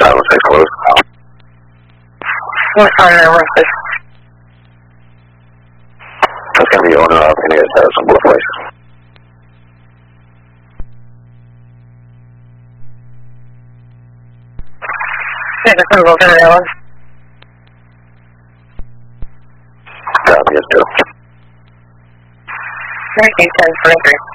7-6 close. What's on there, what's this? That's going to be owner of any status on both places. Yeah, the symbol for the other. Copy, yes, 2. 1910 for entry.